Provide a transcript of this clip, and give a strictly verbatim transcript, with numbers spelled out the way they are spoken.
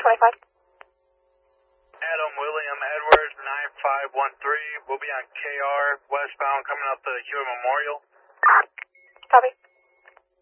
twenty-five. Adam William Edwards, nine five one three. We'll be on K R, westbound, coming up to the Hewitt Memorial. Copy.